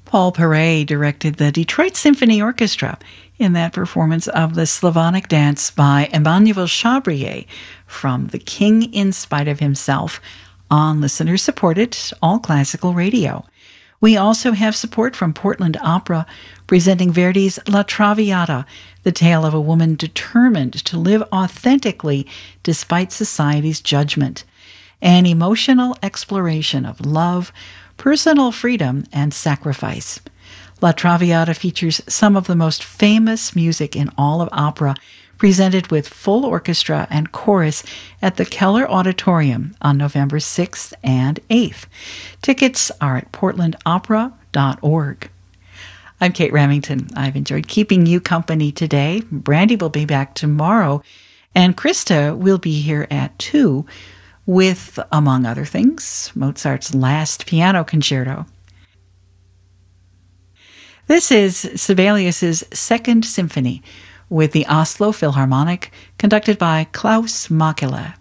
Paul Paray directed the Detroit Symphony Orchestra in that performance of the Slavonic dance by Emmanuel Chabrier from The King in Spite of Himself on listener-supported All Classical Radio. We also have support from Portland Opera, presenting Verdi's La Traviata, the tale of a woman determined to live authentically despite society's judgment. An emotional exploration of love, personal freedom, and sacrifice. La Traviata features some of the most famous music in all of opera, presented with full orchestra and chorus at the Keller Auditorium on November 6th and 8th. Tickets are at portlandopera.org. I'm Kate Remington. I've enjoyed keeping you company today. Brandy will be back tomorrow, and Krista will be here at 2 with, among other things, Mozart's Last Piano Concerto. This is Sibelius's Second Symphony with the Oslo Philharmonic, conducted by Klaus Makela.